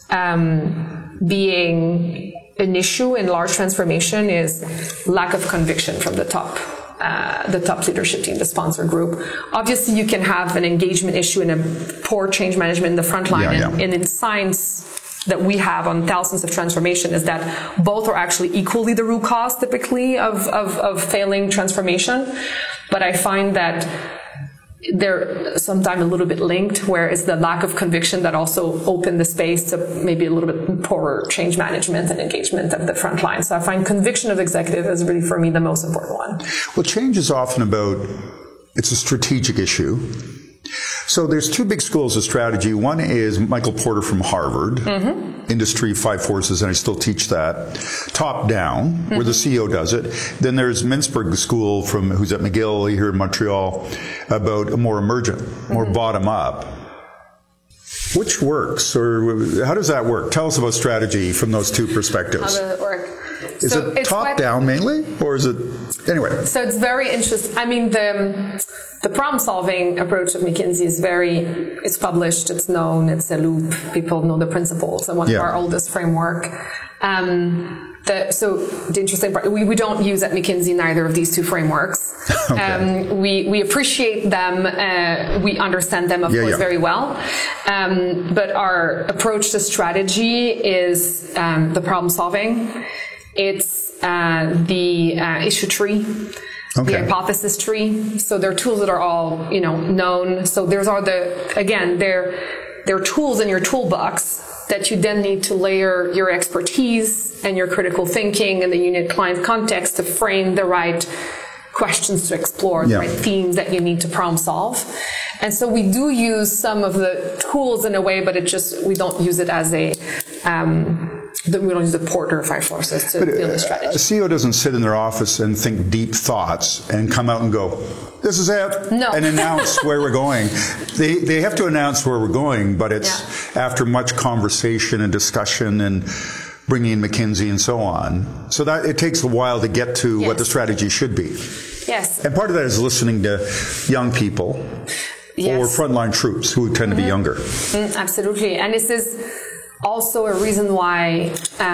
being an issue in large transformation is lack of conviction from the top leadership team, the sponsor group. Obviously, you can have an engagement issue and a poor change management in the front line. And in science that we have on thousands of transformation is that both are actually equally the root cause typically of failing transformation. But I find that they're sometimes a little bit linked, where it's the lack of conviction that also opened the space to maybe a little bit poorer change management and engagement of the front line. So I find conviction of executive is really, for me, the most important one. Well, change is often it's a strategic issue. So there's two big schools of strategy. One is Michael Porter from Harvard, Industry 5 Forces, and I still teach that, top down, where the CEO does it. Then there's Mintzberg School who's at McGill here in Montreal, about a more emergent, more bottom up. Which works, or how does that work? Tell us about strategy from those two perspectives. How does it work? Is it top down mainly, or is it, anyway? So it's very interesting. I mean, the problem-solving approach of McKinsey is it's published, it's known, it's a loop. People know the principles, and one of our oldest framework. So the interesting part, we don't use at McKinsey neither of these two frameworks. Okay. We appreciate them. We understand them, of course, very well. But our approach to strategy is the problem-solving. It's the issue tree. Okay. The hypothesis tree. So they're tools that are all, known. So they're tools in your toolbox that you then need to layer your expertise and your critical thinking and the unit client context to frame the right questions to explore, the right themes that you need to problem solve. And so we do use some of the tools in a way, but we don't use it as we don't use the Porter 5 Forces to build a strategy. A CEO doesn't sit in their office and think deep thoughts and come out and go, this is it, and announce where we're going. They have to announce where we're going, but it's after much conversation and discussion and bringing in McKinsey and so on. So that it takes a while to get to what the strategy should be. Yes. And part of that is listening to young people or frontline troops who tend to be younger. Absolutely. And this is also a reason why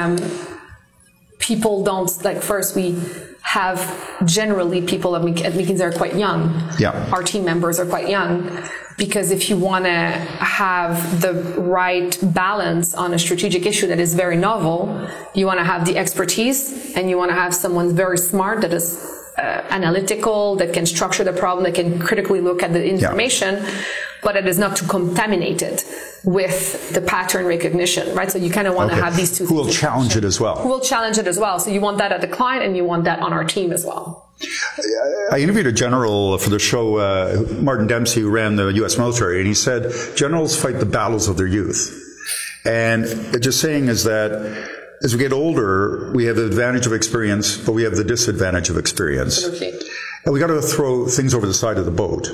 people don't, first we have generally people at McKinsey are quite young. Yeah. Our team members are quite young, because if you want to have the right balance on a strategic issue that is very novel, you want to have the expertise and you want to have someone very smart that is analytical, that can structure the problem, that can critically look at the information, but it is not too contaminated with the pattern recognition, right? So you kind of want to have these two. Who will challenge it as well. Who will challenge it as well. So you want that at the client and you want that on our team as well. I interviewed a general for the show, Martin Dempsey, who ran the U.S. military, and he said, generals fight the battles of their youth. And just saying is that as we get older, we have the advantage of experience, but we have the disadvantage of experience. Absolutely. And we got to throw things over the side of the boat.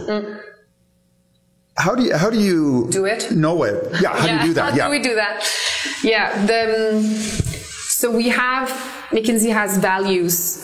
How do you do it? Know it? Yeah. How do you do that? How do we do that? Yeah. So McKinsey has values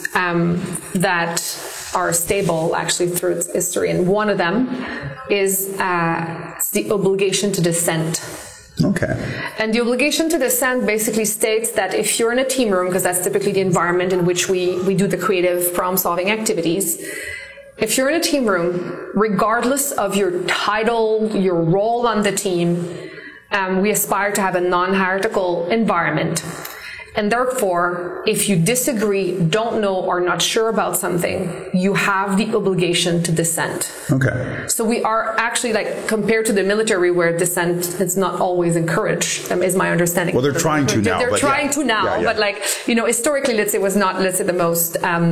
that are stable actually through its history, and one of them is the obligation to dissent. Okay. And the obligation to dissent basically states that if you're in a team room, because that's typically the environment in which we do the creative problem-solving activities, if you're in a team room, regardless of your title, your role on the team, we aspire to have a non-hierarchical environment. And therefore, if you disagree, don't know, or not sure about something, you have the obligation to dissent. Okay. So we are actually, compared to the military, where dissent is not always encouraged, is my understanding. Well, they're trying to now. They're trying to now, but historically, let's say, was not, the most,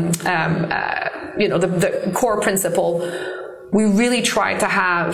the core principle. We really try to have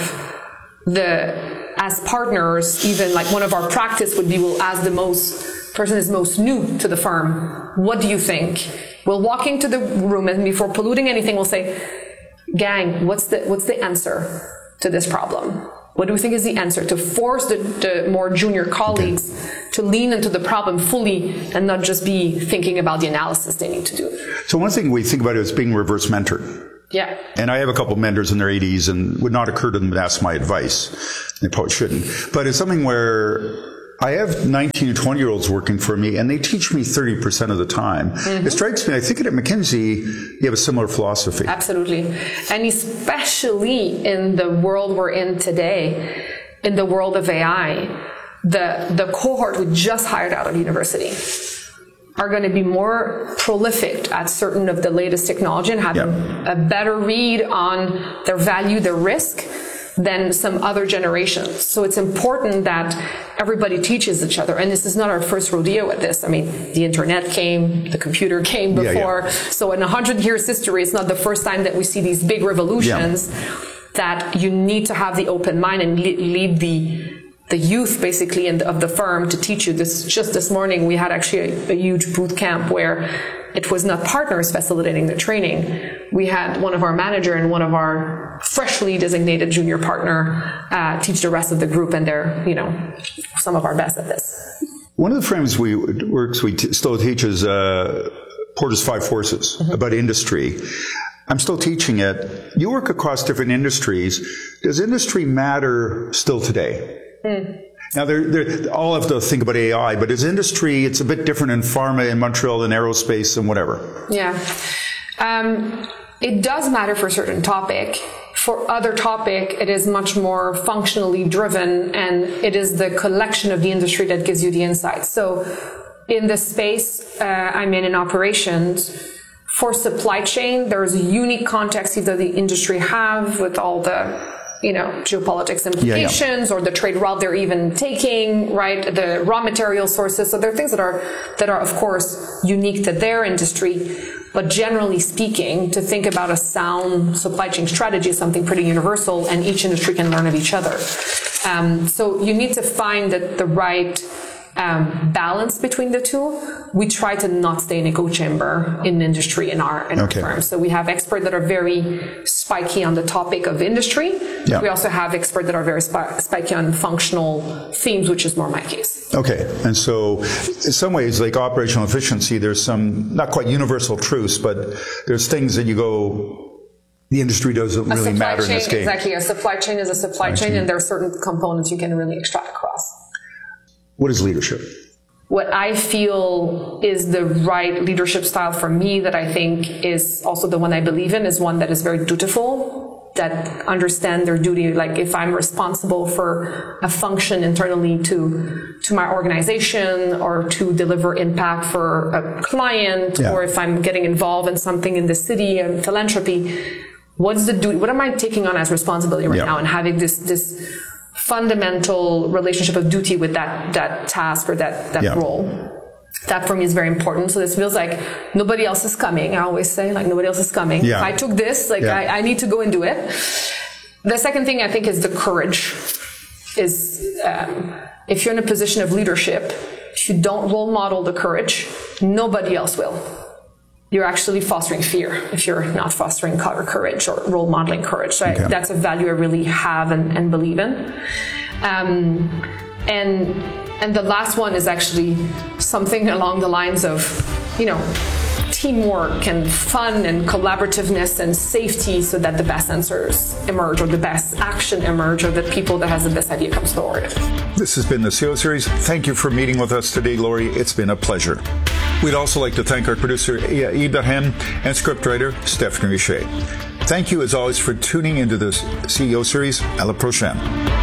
as partners, even one of our practice would be, we'll ask the person is most new to the firm, what do you think? We'll walk into the room, and before polluting anything, we'll say, gang, what's the answer to this problem? What do we think is the answer? To force the more junior colleagues to lean into the problem fully and not just be thinking about the analysis they need to do. So one thing we think about is being reverse mentored. Yeah. And I have a couple of mentors in their 80s, and would not occur to them to ask my advice. They probably shouldn't. But it's something where I have 19 to 20-year-olds working for me, and they teach me 30% of the time. Mm-hmm. It strikes me, I think at McKinsey, you have a similar philosophy. Absolutely. And especially in the world we're in today, in the world of AI, the cohort we just hired out of university are going to be more prolific at certain of the latest technology and having a better read on their value, their risk, than some other generations. So it's important that everybody teaches each other. And this is not our first rodeo with this. I mean, the internet came, the computer came before. So in 100 years history, it's not the first time that we see these big revolutions, that you need to have the open mind and lead the youth basically of the firm to teach you this. Just this morning, we had actually a huge boot camp where it was not partners facilitating the training. We had one of our manager and one of our freshly designated junior partner teach the rest of the group, and they're, some of our best at this. One of the frames we still teaches Porter's 5 Forces about industry. I'm still teaching it. You work across different industries. Does industry matter still today? Now, they're all have to think about AI, but as industry, it's a bit different in pharma in Montreal and aerospace and whatever. Yeah. It does matter for a certain topic. For other topic, it is much more functionally driven, and it is the collection of the industry that gives you the insights. So in the space I'm in operations, for supply chain, there's a unique context either the industry have with all the geopolitics implications or the trade route they're even taking, right? The raw material sources. So there are things that are of course unique to their industry, but generally speaking, to think about a sound supply chain strategy is something pretty universal, and each industry can learn of each other. So you need to find the right balance between the two. We try to not stay in echo chamber in industry in our firm. So we have experts that are very spiky on the topic of industry. Yeah. We also have experts that are very spiky on functional themes, which is more my case. Okay. And so in some ways, like operational efficiency, there's some not quite universal truths, but there's things that you go, the industry doesn't really matter in this game. Exactly. A supply chain is a supply chain, and there are certain components you can really extract across. What is leadership? What I feel is the right leadership style for me, that I think is also the one I believe in, is one that is very dutiful, that understand their duty. Like if I'm responsible for a function internally to my organization or to deliver impact for a client, or if I'm getting involved in something in the city and philanthropy, what's the duty? What am I taking on as responsibility right now? And having this fundamental relationship of duty with that task or that role. That for me is very important. So this feels like nobody else is coming. I always say, like, nobody else is coming. If I took this, I need to go and do it. The second thing I think is the courage. Is if you're in a position of leadership, if you don't role model the courage, nobody else will. You're actually fostering fear if you're not fostering courage or role modeling courage. So that's a value I really have and believe in. And the last one is actually something along the lines of, teamwork and fun and collaborativeness and safety, so that the best answers emerge or the best action emerge or the people that has the best idea comes forward. This has been the CEO Series. Thank you for meeting with us today, Lori. It's been a pleasure. We'd also like to thank our producer, Ibrahim, and scriptwriter, Stephanie Richer. Thank you, as always, for tuning into this CEO Series. À la prochaine.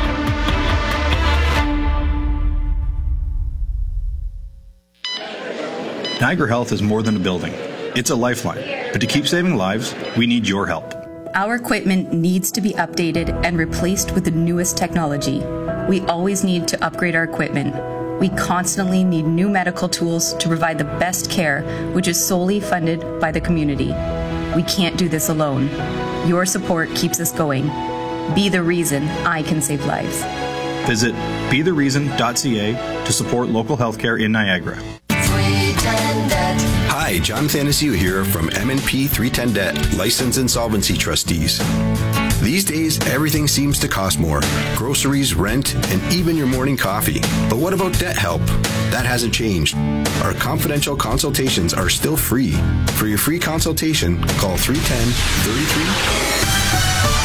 Niagara Health is more than a building. It's a lifeline. But to keep saving lives, we need your help. Our equipment needs to be updated and replaced with the newest technology. We always need to upgrade our equipment. We constantly need new medical tools to provide the best care, which is solely funded by the community. We can't do this alone. Your support keeps us going. Be the reason I can save lives. Visit bethereason.ca to support local healthcare in Niagara. Hi, Jonathan Anaciu here from M&P 310 Debt, Licensed Insolvency Trustees. These days, everything seems to cost more. Groceries, rent, and even your morning coffee. But what about debt help? That hasn't changed. Our confidential consultations are still free. For your free consultation, call 310-33...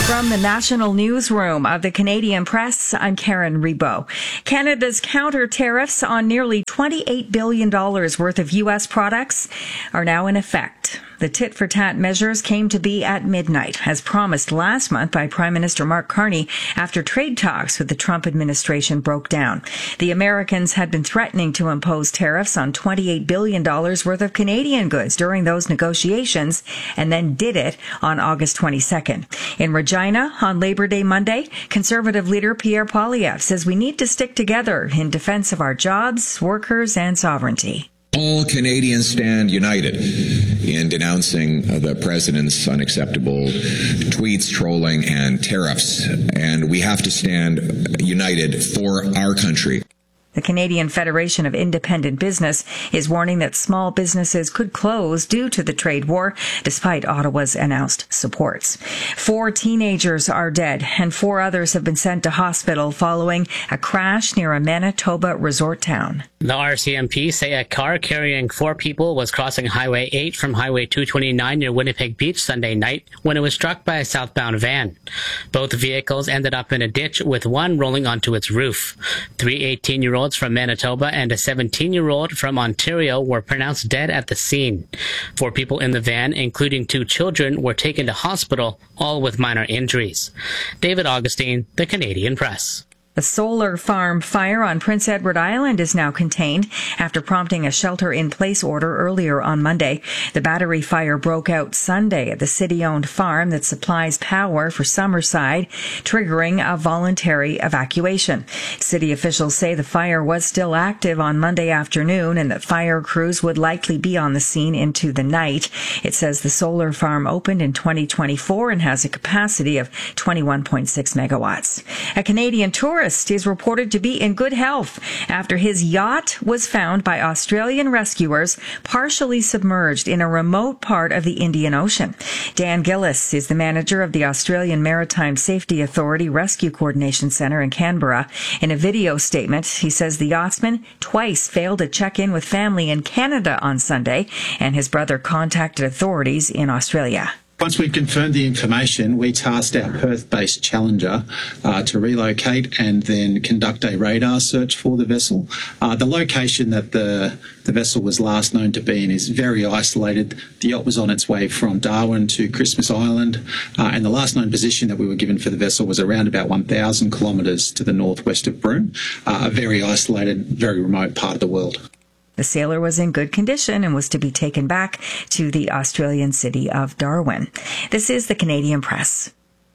From the National Newsroom of the Canadian Press, I'm Karen Rebo. Canada's counter tariffs on nearly $28 billion worth of U.S. products are now in effect. The tit-for-tat measures came to be at midnight, as promised last month by Prime Minister Mark Carney after trade talks with the Trump administration broke down. The Americans had been threatening to impose tariffs on $28 billion worth of Canadian goods during those negotiations, and then did it on August 22nd. In Regina, on Labor Day Monday, Conservative leader Pierre Poilievre says we need to stick together in defense of our jobs, workers, and sovereignty. All Canadians stand united in denouncing the president's unacceptable tweets, trolling, and tariffs. And we have to stand united for our country. The Canadian Federation of Independent Business is warning that small businesses could close due to the trade war, despite Ottawa's announced supports. 4 teenagers are dead, and 4 others have been sent to hospital following a crash near a Manitoba resort town. The RCMP say a car carrying 4 people was crossing Highway 8 from Highway 229 near Winnipeg Beach Sunday night when it was struck by a southbound van. Both vehicles ended up in a ditch, with one rolling onto its roof. 3 18-year-olds from Manitoba and a 17-year-old from Ontario were pronounced dead at the scene. 4 people in the van, including 2 children, were taken to hospital, all with minor injuries. David Augustine, The Canadian Press. The solar farm fire on Prince Edward Island is now contained after prompting a shelter-in-place order earlier on Monday. The battery fire broke out Sunday at the city-owned farm that supplies power for Summerside, triggering a voluntary evacuation. City officials say the fire was still active on Monday afternoon and that fire crews would likely be on the scene into the night. It says the solar farm opened in 2024 and has a capacity of 21.6 megawatts. A Canadian tourist is reported to be in good health after his yacht was found by Australian rescuers partially submerged in a remote part of the Indian Ocean. Dan Gillis is the manager of the Australian Maritime Safety Authority Rescue Coordination Centre in Canberra. In a video statement, he says the yachtsman twice failed to check in with family in Canada on Sunday, and his brother contacted authorities in Australia. Once we confirmed the information, we tasked our Perth-based Challenger to relocate and then conduct a radar search for the vessel. The location that the vessel was last known to be in is very isolated. The yacht was on its way from Darwin to Christmas Island, and the last known position that we were given for the vessel was around about 1,000 kilometres to the northwest of Broome, a very isolated, very remote part of the world. The sailor was in good condition and was to be taken back to the Australian city of Darwin. This is the Canadian Press.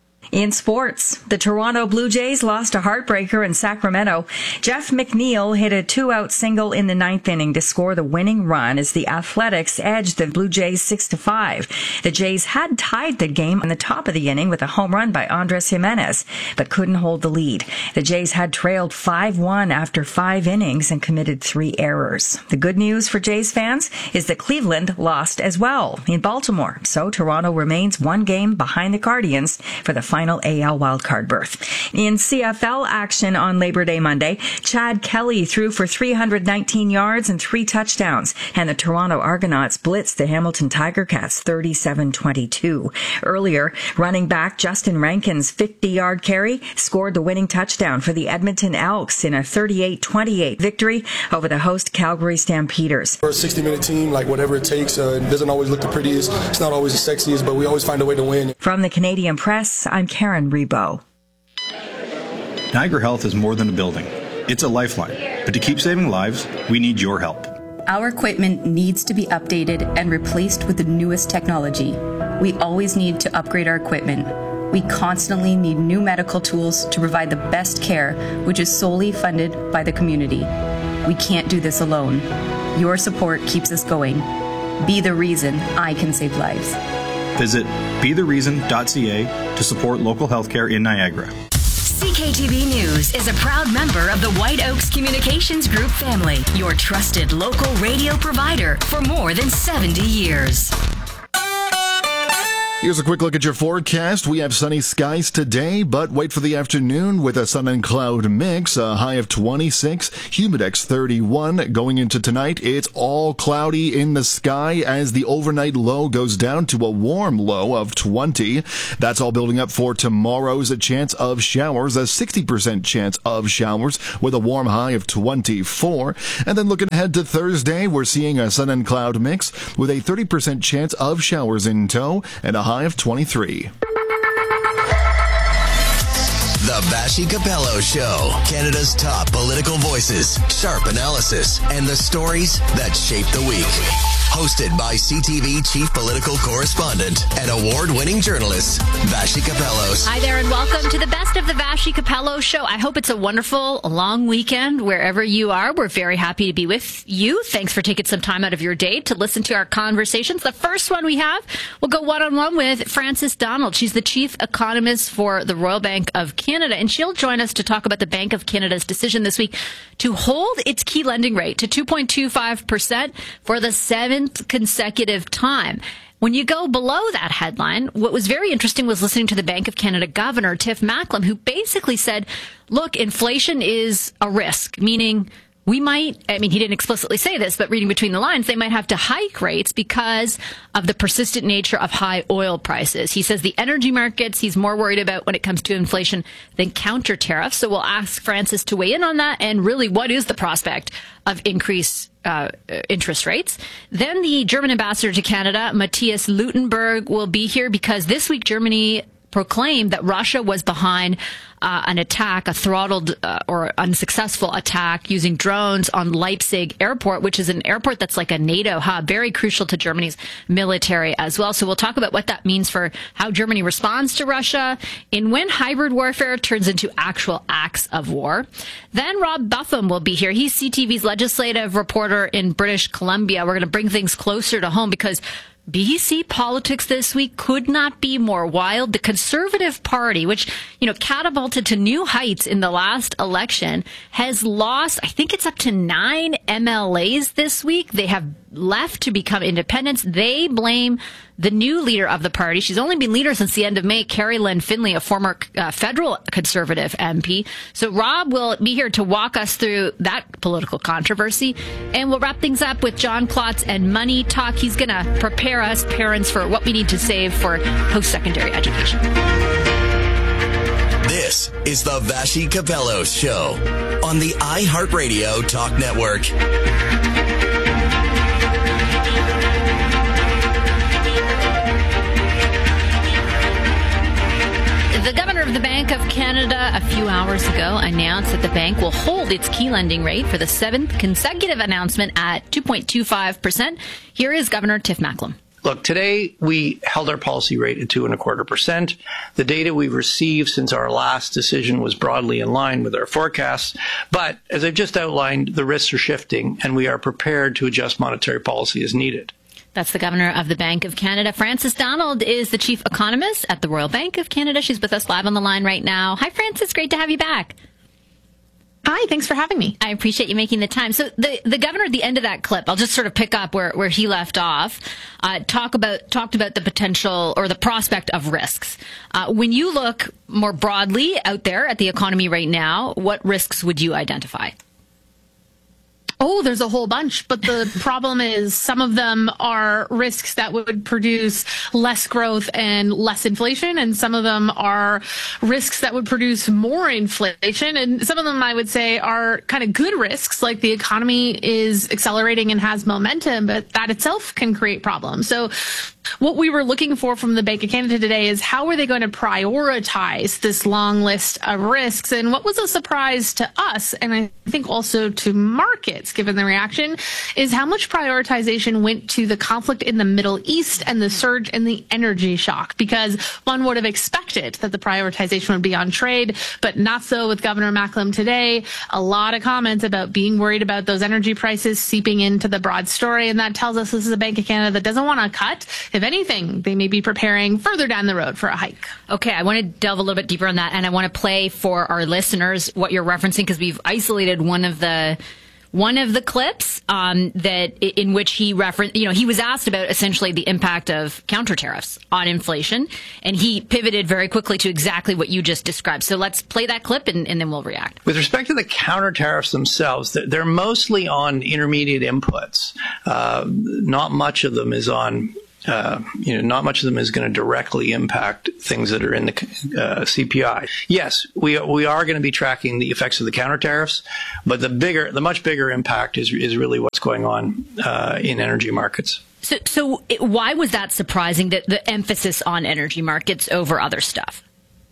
In sports, the Toronto Blue Jays lost a heartbreaker in Sacramento. Jeff McNeil hit a 2-out single in the 9th inning to score the winning run as the Athletics edged the Blue Jays 6-5. The Jays had tied the game on the top of the inning with a home run by Andres Jimenez, but couldn't hold the lead. The Jays had trailed 5-1 after 5 innings and committed 3 errors. The good news for Jays fans is that Cleveland lost as well in Baltimore, so Toronto remains 1 game behind the Guardians for the final AL wildcard berth. In CFL action on Labor Day Monday, Chad Kelly threw for 319 yards and 3 touchdowns, and the Toronto Argonauts blitzed the Hamilton Tiger Cats 37-22. Earlier, running back Justin Rankin's 50-yard carry scored the winning touchdown for the Edmonton Elks in a 38-28 victory over the host Calgary Stampeders. We're a 60-minute team, like whatever it takes. It doesn't always look the prettiest. It's not always the sexiest, but we always find a way to win. From the Canadian Press, I'm Karen Rebo. Niagara Health is more than a building. It's a lifeline. But to keep saving lives, we need your help. Our equipment needs to be updated and replaced with the newest technology. We always need to upgrade our equipment. We constantly need new medical tools to provide the best care, which is solely funded by the community. We can't do this alone. Your support keeps us going. Be the reason I can save lives. Visit bethereason.ca to support local healthcare in Niagara. CKTV News is a proud member of the White Oaks Communications Group family, your trusted local radio provider for more than 70 years. Here's a quick look at your forecast. We have sunny skies today, but wait for the afternoon with a sun and cloud mix, a high of 26, humidex 31. Going into tonight, it's all cloudy in the sky as the overnight low goes down to a warm low of 20. That's all building up for tomorrow's chance of showers, a 60% chance of showers with a warm high of 24. And then looking ahead to Thursday, we're seeing a sun and cloud mix with a 30% chance of showers in tow and a high of 23. The Vassy Capello Show. Canada's top political voices, sharp analysis, and the stories that shape the week. Hosted by CTV Chief Political Correspondent and award-winning journalist, Vassy Capello. Hi there and welcome to the best of the Vassy Capello Show. I hope it's a wonderful, long weekend wherever you are. We're very happy to be with you. Thanks for taking some time out of your day to listen to our conversations. The first one we have, we'll go one-on-one with Frances Donald. She's the Chief Economist for the Royal Bank of Canada, and she'll join us to talk about the Bank of Canada's decision this week to hold its key lending rate to 2.25% for the seventh consecutive time. When you go below that headline, what was very interesting was listening to the Bank of Canada Governor, Tiff Macklem, who basically said, look, inflation is a risk, meaning we might, he didn't explicitly say this, but reading between the lines, they might have to hike rates because of the persistent nature of high oil prices. He says the energy markets he's more worried about when it comes to inflation than counter tariffs. So we'll ask Frances to weigh in on that and really what is the prospect of increased interest rates. Then the German ambassador to Canada, Matthias Luttenberg, will be here because this week Germany proclaimed that Russia was behind an attack, a throttled or unsuccessful attack using drones on Leipzig Airport, which is an airport that's like a NATO hub, very crucial to Germany's military as well. So we'll talk about what that means for how Germany responds to Russia and when hybrid warfare turns into actual acts of war. Then Rob Buffum will be here. He's CTV's legislative reporter in British Columbia. We're going to bring things closer to home because BC politics this week could not be more wild. The Conservative Party, which, catapulted to new heights in the last election, has lost, I think it's up to 9 MLAs this week. They have left to become independents. They blame the new leader of the party. She's only been leader since the end of May, Carrie Lynn Finley, a former federal Conservative MP. So Rob will be here to walk us through that political controversy. And we'll wrap things up with John Klotz and Money Talk. He's going to prepare us parents for what we need to save for post-secondary education. This is the Vassy Capello Show on the iHeartRadio Talk Network. The governor of the Bank of Canada a few hours ago announced that the bank will hold its key lending rate for the seventh consecutive announcement at 2.25%. Here is Governor Tiff Macklem. Look, today we held our policy rate at 2.25%. The data we've received since our last decision was broadly in line with our forecasts. But as I've just outlined, the risks are shifting and we are prepared to adjust monetary policy as needed. That's the governor of the Bank of Canada. Frances Donald is the chief economist at the Royal Bank of Canada. She's with us live on the line right now. Hi, Frances. Great to have you back. Hi, thanks for having me. I appreciate you making the time. So the governor at the end of that clip, I'll just sort of pick up where he left off, talked about the potential or the prospect of risks. When you look more broadly out there at the economy right now, what risks would you identify? Oh, there's a whole bunch, but the problem is some of them are risks that would produce less growth and less inflation, and some of them are risks that would produce more inflation, and some of them I would say are kind of good risks, like the economy is accelerating and has momentum, but that itself can create problems. So what we were looking for from the Bank of Canada today is how are they going to prioritize this long list of risks? And what was a surprise to us, and I think also to markets, given the reaction, is how much prioritization went to the conflict in the Middle East and the surge in the energy shock, because one would have expected that the prioritization would be on trade, but not so with Governor Macklem today. A lot of comments about being worried about those energy prices seeping into the broad story, and that tells us this is a Bank of Canada that doesn't want to cut. If anything, they may be preparing further down the road for a hike. Okay, I want to delve a little bit deeper on that, and I want to play for our listeners what you're referencing, because we've isolated one of the clips in which he referenced, he was asked about essentially the impact of counter tariffs on inflation, and he pivoted very quickly to exactly what you just described. So let's play that clip and then we'll react. With respect to the counter tariffs themselves, they're mostly on intermediate inputs. Not much of them is on not much of them is going to directly impact things that are in the CPI. Yes, we are going to be tracking the effects of the counter tariffs, but the much bigger impact is really what's going on in energy markets. So why was that surprising, that the emphasis on energy markets over other stuff?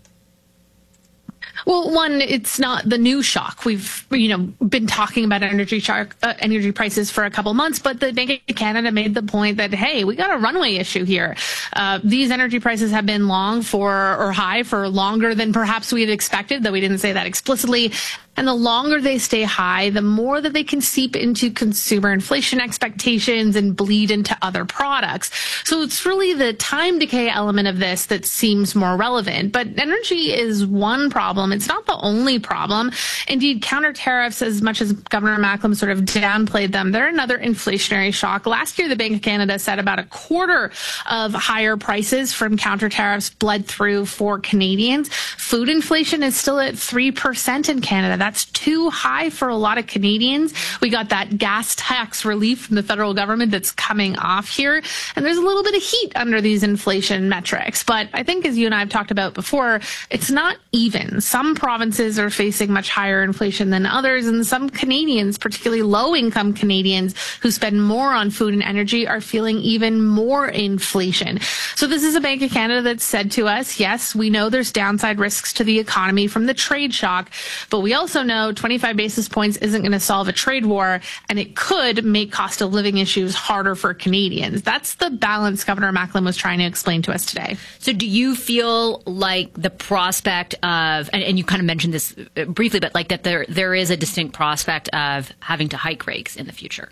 Well, one, it's not the new shock. We've, been talking about energy prices for a couple months, but the Bank of Canada made the point that, hey, we got a runway issue here. These energy prices have been high for longer than perhaps we had expected, though we didn't say that explicitly. And the longer they stay high, the more that they can seep into consumer inflation expectations and bleed into other products. So it's really the time decay element of this that seems more relevant. But energy is one problem. It's not the only problem. Indeed, counter tariffs, as much as Governor Macklem sort of downplayed them, they're another inflationary shock. Last year, the Bank of Canada said about a quarter of higher prices from counter tariffs bled through for Canadians. Food inflation is still at 3% in Canada. That's too high for a lot of Canadians. We got that gas tax relief from the federal government that's coming off here. And there's a little bit of heat under these inflation metrics. But I think, as you and I have talked about before, it's not even. Some provinces are facing much higher inflation than others. And some Canadians, particularly low-income Canadians who spend more on food and energy, are feeling even more inflation. So this is a Bank of Canada that said to us, yes, we know there's downside risks to the economy from the trade shock, but we also know 25 basis points isn't going to solve a trade war, and it could make cost of living issues harder for Canadians. That's the balance Governor Macklem was trying to explain to us today. So do you feel like the prospect of, and you kind of mentioned this briefly, but like that there is a distinct prospect of having to hike rates in the future?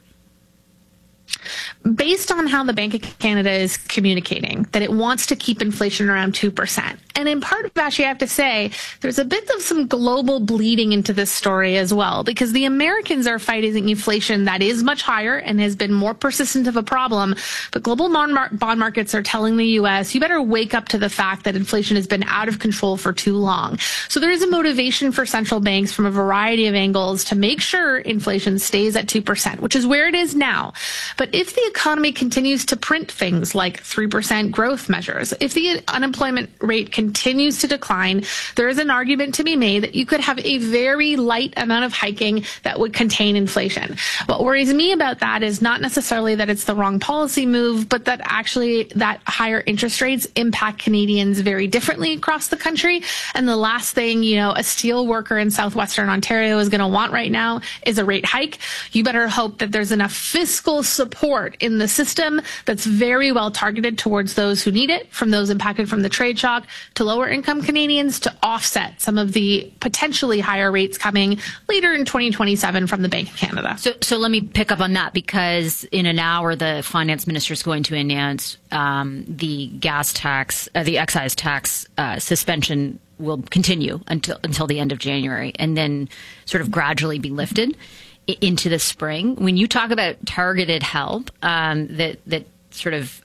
Based on how the Bank of Canada is communicating that it wants to keep inflation around 2%. And in part, Vashi, I have to say, there's a bit of some global bleeding into this story as well, because the Americans are fighting inflation that is much higher and has been more persistent of a problem. But global bond markets are telling the U.S., you better wake up to the fact that inflation has been out of control for too long. So there is a motivation for central banks from a variety of angles to make sure inflation stays at 2%, which is where it is now. But if the economy continues to print things like 3% growth measures, if the unemployment rate continues to decline, there is an argument to be made that you could have a very light amount of hiking that would contain inflation. What worries me about that is not necessarily that it's the wrong policy move, but that actually that higher interest rates impact Canadians very differently across the country. And the last thing, a steel worker in southwestern Ontario is going to want right now is a rate hike. You better hope that there's enough fiscal support in the system that's very well targeted towards those who need it, from those impacted from the trade shock to lower income Canadians, to offset some of the potentially higher rates coming later in 2027 from the Bank of Canada. So let me pick up on that, because in an hour, the finance minister is going to announce the gas tax, the excise tax suspension will continue until the end of January, and then sort of gradually be lifted into the spring. When you talk about targeted help that sort of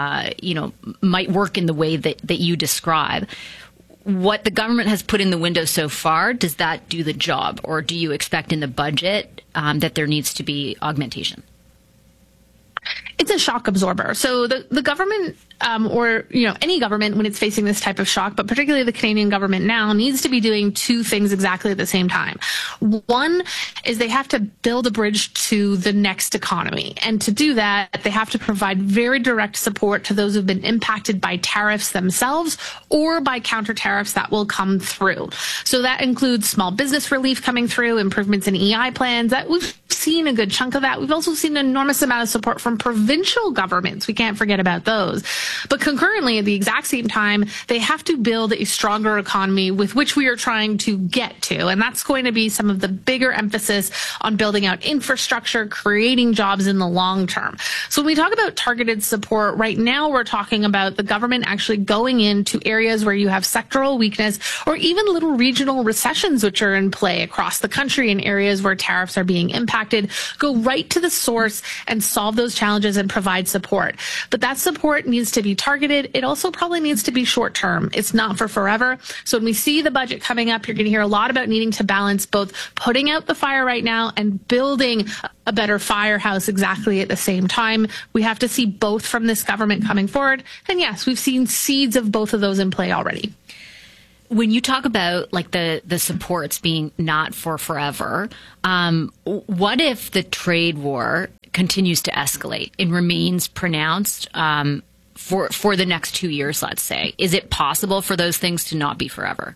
might work in the way that you describe, what the government has put in the window so far, does that do the job, or do you expect in the budget that there needs to be augmentation? It's a shock absorber. So the government, or any government, when it's facing this type of shock, but particularly the Canadian government now, needs to be doing two things exactly at the same time. One is they have to build a bridge to the next economy. And to do that, they have to provide very direct support to those who've been impacted by tariffs themselves or by counter tariffs that will come through. So that includes small business relief coming through, improvements in EI plans. That we've seen a good chunk of that. We've also seen an enormous amount of support from provincial provincial governments. We can't forget about those. But concurrently, at the exact same time, they have to build a stronger economy with which we are trying to get to. And that's going to be some of the bigger emphasis on building out infrastructure, creating jobs in the long term. So when we talk about targeted support, right now we're talking about the government actually going into areas where you have sectoral weakness or even little regional recessions which are in play across the country in areas where tariffs are being impacted. Go right to the source and solve those challenges and provide support. But that support needs to be targeted. It also probably needs to be short term. It's not for forever. So when we see the budget coming up, you're going to hear a lot about needing to balance both putting out the fire right now and building a better firehouse exactly at the same time. We have to see both from this government coming forward. And yes, we've seen seeds of both of those in play already. When you talk about like the supports being not for forever, what if the trade war continues to escalate and remains pronounced for the next 2 years, let's say? Is it possible for those things to not be forever?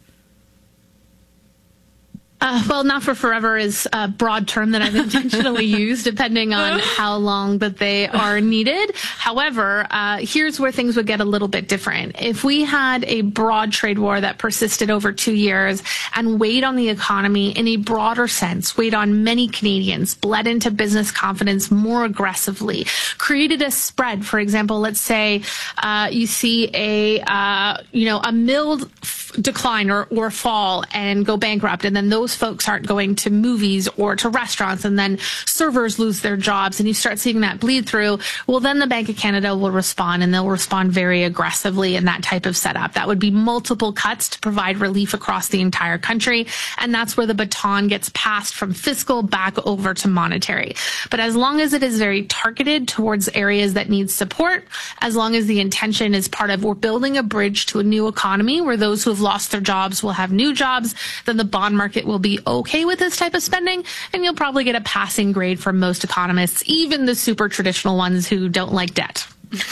Well, not for forever is a broad term that I've intentionally used, depending on how long that they are needed. However, here's where things would get a little bit different. If we had a broad trade war that persisted over 2 years and weighed on the economy in a broader sense, weighed on many Canadians, bled into business confidence more aggressively, created a spread. For example, let's say you see a mill decline or fall and go bankrupt, and then those folks aren't going to movies or to restaurants, and then servers lose their jobs, and you start seeing that bleed through. Well, then the Bank of Canada will respond, and they'll respond very aggressively in that type of setup. That would be multiple cuts to provide relief across the entire country, and that's where the baton gets passed from fiscal back over to monetary. But as long as it is very targeted towards areas that need support, as long as the intention is part of we're building a bridge to a new economy where those who have lost their jobs will have new jobs, then the bond market will be okay with this type of spending, and you'll probably get a passing grade from most economists, even the super traditional ones who don't like debt.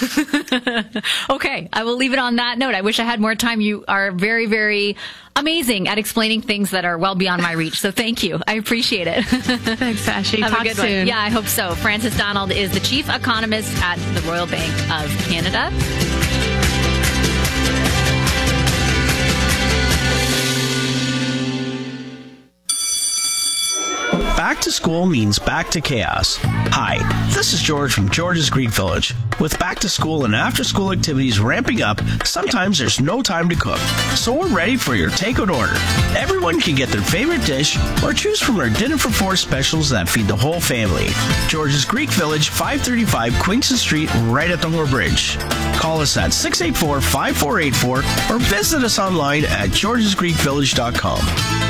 Okay, I will leave it on that note. I wish I had more time. You are very, very amazing at explaining things that are well beyond my reach. So thank you. I appreciate it. Thanks, Ashley. Have Talk a good soon. one. Yeah, I hope so. Frances Donald is the chief economist at the Royal Bank of Canada. Back to school means back to chaos. Hi, this is George from George's Greek Village. With back to school and after school activities ramping up, sometimes there's no time to cook. So we're ready for your takeout order. Everyone can get their favorite dish or choose from our Dinner for Four specials that feed the whole family. George's Greek Village, 535 Queenston Street, right at Dunmore Bridge. Call us at 684-5484 or visit us online at georgesgreekvillage.com.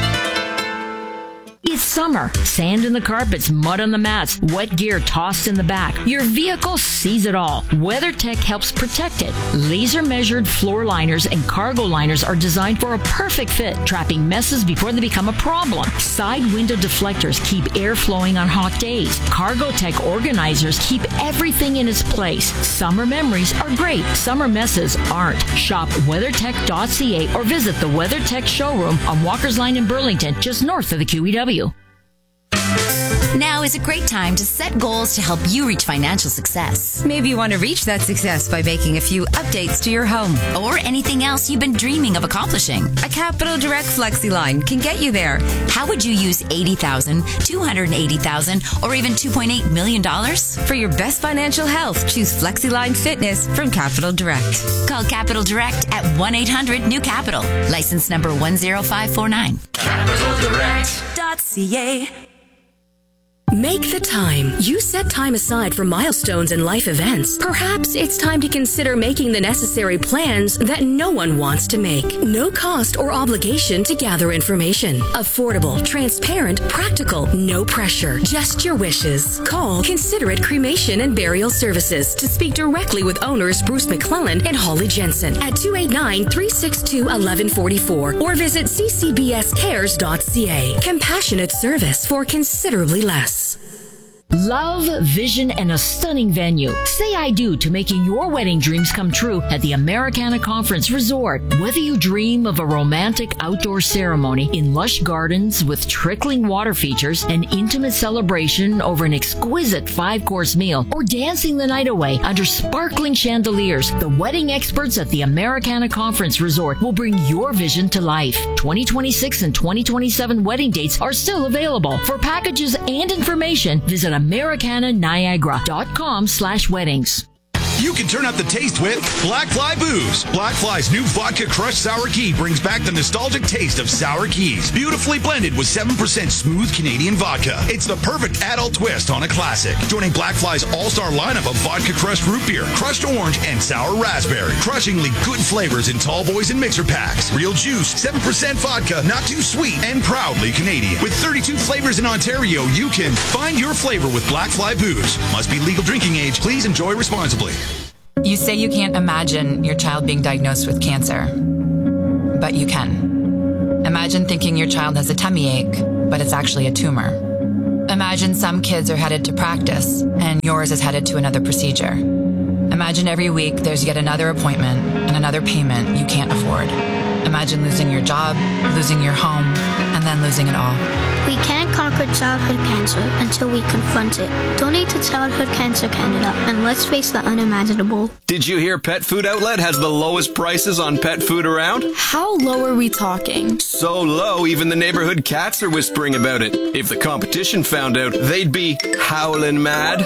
It's summer. Sand in the carpets, mud on the mats, wet gear tossed in the back. Your vehicle sees it all. WeatherTech helps protect it. Laser-measured floor liners and cargo liners are designed for a perfect fit, trapping messes before they become a problem. Side window deflectors keep air flowing on hot days. CargoTech organizers keep everything in its place. Summer memories are great. Summer messes aren't. Shop WeatherTech.ca or visit the WeatherTech showroom on Walker's Line in Burlington, just north of the QEW. Now is a great time to set goals to help you reach financial success. Maybe you want to reach that success by making a few updates to your home. Or anything else you've been dreaming of accomplishing. A Capital Direct FlexiLine can get you there. How would you use $80,000, $280,000, or even $2.8 million? For your best financial health, choose FlexiLine Fitness from Capital Direct. Call Capital Direct at 1-800-NEW-CAPITAL. License number 10549. CapitalDirect.ca. Make the time. You set time aside for milestones and life events. Perhaps it's time to consider making the necessary plans that no one wants to make. No cost or obligation to gather information. Affordable, transparent, practical, no pressure. Just your wishes. Call Considerate Cremation and Burial Services to speak directly with owners Bruce McClellan and Holly Jensen at 289-362-1144 or visit ccbscares.ca. Compassionate service for considerably less. Love, vision, and a stunning venue. Say I do to making your wedding dreams come true at the Americana Conference Resort. Whether you dream of a romantic outdoor ceremony in lush gardens with trickling water features, an intimate celebration over an exquisite 5-course meal, or dancing the night away under sparkling chandeliers, the wedding experts at the Americana Conference Resort will bring your vision to life. 2026 and 2027 wedding dates are still available. For packages and information, visit americananiagara.com/weddings. You can turn up the taste with Black Fly Booze. Black Fly's new vodka crushed sour key brings back the nostalgic taste of sour keys. Beautifully blended with 7% smooth Canadian vodka. It's the perfect adult twist on a classic. Joining Black Fly's all-star lineup of vodka crushed root beer, crushed orange, and sour raspberry. Crushingly good flavors in tall boys and mixer packs. Real juice, 7% vodka, not too sweet, and proudly Canadian. With 32 flavors in Ontario, you can find your flavor with Black Fly Booze. Must be legal drinking age. Please enjoy responsibly. You say you can't imagine your child being diagnosed with cancer, but you can. Imagine thinking your child has a tummy ache, but it's actually a tumor. Imagine some kids are headed to practice, and yours is headed to another procedure. Imagine every week there's yet another appointment and another payment you can't afford. Imagine losing your job, losing your home, and then losing it all. We can't conquer childhood cancer until we confront it. Donate to Childhood Cancer Canada and let's face the unimaginable. Did you hear Pet Food Outlet has the lowest prices on pet food around? How low are we talking? So low, even the neighborhood cats are whispering about it. If the competition found out, they'd be howling mad.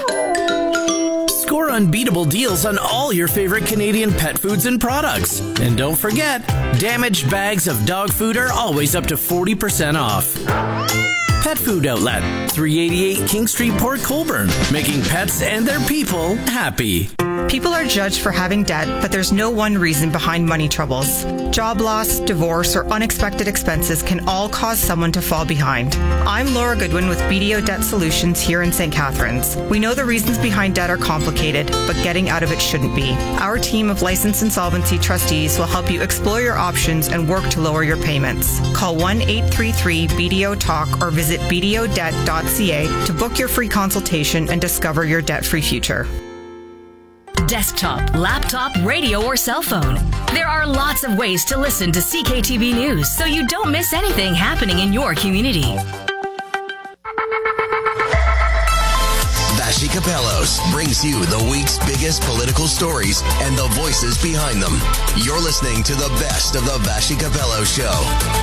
Score unbeatable deals on all your favorite Canadian pet foods and products. And don't forget, damaged bags of dog food are always up to 40% off. Pet Food Outlet, 388 King Street, Port Colborne, making pets and their people happy. People are judged for having debt, but there's no one reason behind money troubles. Job loss, divorce, or unexpected expenses can all cause someone to fall behind. I'm Laura Goodwin with BDO Debt Solutions here in St. Catharines. We know the reasons behind debt are complicated, but getting out of it shouldn't be. Our team of licensed insolvency trustees will help you explore your options and work to lower your payments. Call 1-833-BDO-TALK or visit bdodebt.ca to book your free consultation and discover your debt-free future. Desktop, laptop, radio, or cell phone. There are lots of ways to listen to CKTV News so you don't miss anything happening in your community. Vassy Kapelos brings you the week's biggest political stories and the voices behind them. You're listening to the best of the Vassy Kapelos Show.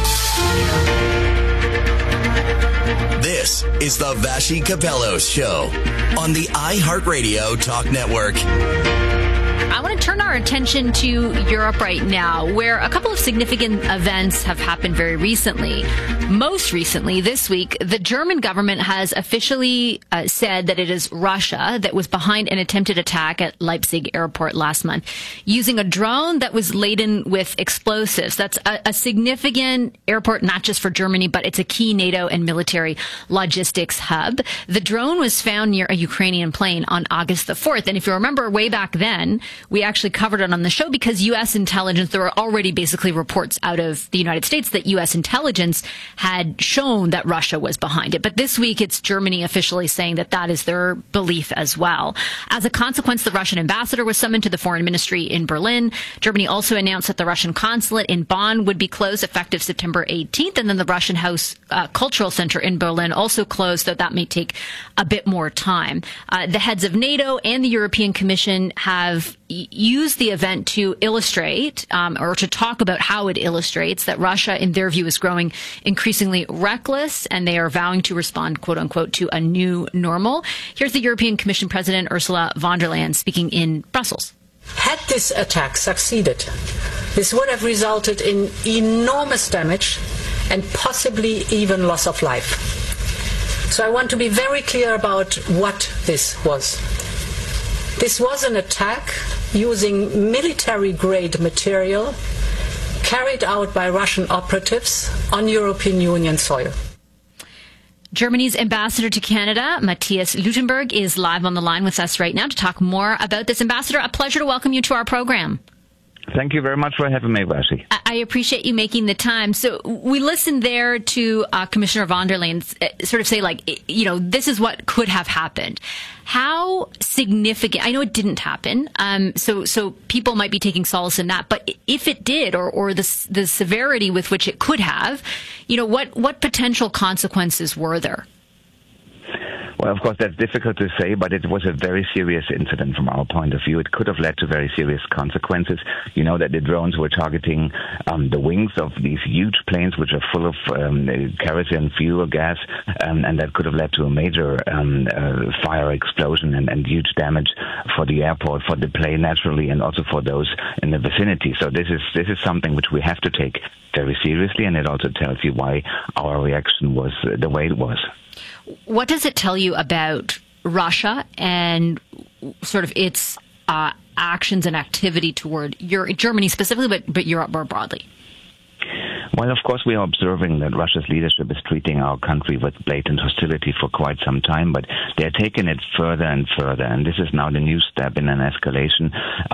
This is the Vassy Kapelos Show on the iHeartRadio Talk Network. I want to turn our attention to Europe right now, where a couple of significant events have happened very recently. Most recently, this week, the German government has officially said that it is Russia that was behind an attempted attack at Leipzig airport last month, using a drone that was laden with explosives. That's a significant airport, not just for Germany, but it's a key NATO and military logistics hub. The drone was found near a Ukrainian plane on August the 4th. And if you remember way back then, we actually covered it on the show because U.S. intelligence, there were already basically reports out of the United States that U.S. intelligence had shown that Russia was behind it. But this week, it's Germany officially saying that that is their belief as well. As a consequence, the Russian ambassador was summoned to the foreign ministry in Berlin. Germany also announced that the Russian consulate in Bonn would be closed effective September 18th. And then the Russian House Cultural Center in Berlin also closed, though that may take a bit more time. The heads of NATO and the European Commission have used the event to illustrate or to talk about how it illustrates that Russia, in their view, is growing increasingly reckless, and they are vowing to respond, quote unquote, to a new normal. Here's the European Commission President Ursula von der Leyen speaking in Brussels. Had this attack succeeded, this would have resulted in enormous damage and possibly even loss of life. So I want to be very clear about what this was. This was an attack using military-grade material carried out by Russian operatives on European Union soil. Germany's ambassador to Canada, Matthias Luttenberg, is live on the line with us right now to talk more about this. Ambassador, a pleasure to welcome you to our program. Thank you very much for having me, Vashi. I appreciate you making the time. So we listened there to Commissioner von der Leyen sort of say, this is what could have happened. How significant? I know it didn't happen, so people might be taking solace in that. But if it did, or the severity with which it could have, what potential consequences were there? Well, of course, that's difficult to say, but it was a very serious incident from our point of view. It could have led to very serious consequences. You know that the drones were targeting the wings of these huge planes, which are full of kerosene fuel gas, and that could have led to a major fire explosion and huge damage for the airport, for the plane naturally, and also for those in the vicinity. So this is something which we have to take very seriously, and it also tells you why our reaction was the way it was. What does it tell you about Russia and sort of its actions and activity toward Germany specifically, but Europe more broadly? Well, of course, we are observing that Russia's leadership is treating our country with blatant hostility for quite some time, but they're taking it further and further, and this is now the new step in an escalation.